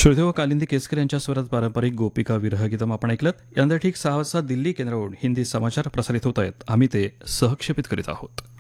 श्रोते व कालिंदी केसकर यांच्या स्वरात पारंपरिक गोपिका विरह गीतम आपण ऐकलं. यानंतर ठीक 6 वाजता दिल्ली केंद्रावरून हिंदी समाचार प्रसारित होत आहेत. आम्ही ते सहक्षेपित करीत आहोत.